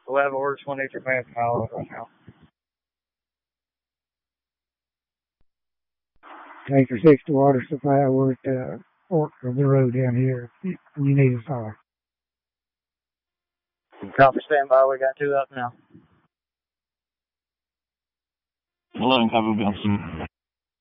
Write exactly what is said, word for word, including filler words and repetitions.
eleven orders, one acre man mile right now. Acre six to water supply. We're at the fork of the road down here. You need a fire. Copy, stand by. We got two up now. eleven, copy, Bill.